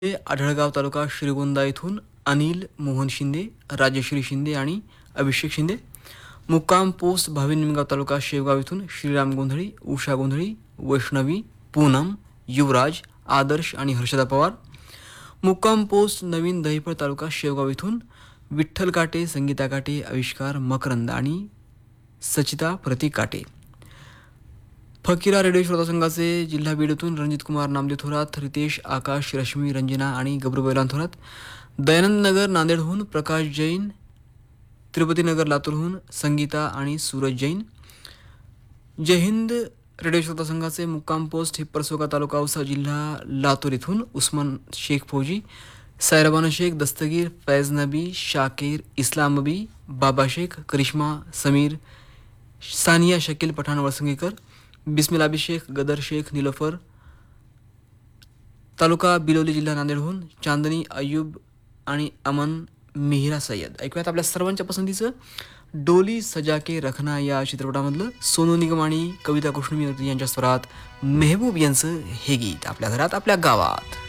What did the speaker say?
हे आढळगाव तालुका श्रीगोंदा येथून अनिल मोहन शिंदे, राजश्री शिंदे आणि अभिषेक शिंदे. मुक्काम पोस्ट भावी निमगाव तालुका शेवगाव येथून श्रीराम गोंधळी, उषा गोंधळी, वैष्णवी, पूनम, युवराज, आदर्श आणि हर्षदा पवार. मुक्काम पोस्ट नवीन दहिफळ तालुका शेवगाव येथून विठ्ठल काटे, संगीता काटे, आविष्कार, मकरंद आणि सचिता प्रतीक काटे. फकीरा रेडिओ श्रोता संघाचे जिल्हा बीड येथून रणजित कुमार नामदेव थोरात, रितेश, आकाश, रश्मी, रंजना आणि गब्रुबैलान थोरात. दयानंद नगर नांदेडहून प्रकाश जैन, तिरुपती नगर लातूरहून संगीता आणि सूरज जैन. जय हिंद रेडिओ श्रोता संघाचे मुक्काम पोस्ट हिप्परसोका तालुका औसा जिल्हा लातूर येथून उस्मान शेख फौजी, सायराबानो शेख, दस्तगीर, फैज नबी, शाकीर, इस्लाम नबी, बाबा शेख, करिश्मा, समीर, सानिया शकील पठाण वळसंगीकर, बिस्मिल अभिषेक, गदर शेख, निलोफर. तालुका बिलोली जिल्हा नांदेडहून चांदनी अय्यूब आणि अमन मिहिरा सय्यद. ऐकूयात आपल्या सर्वांच्या पसंतीचं डोली सजा के रखना या चित्रपटामधलं सोनू निगम आणि कविता कृष्णमूर्ती यांच्या स्वरात मेहबूब यांचं हे गीत आपल्या घरात आपल्या गावात.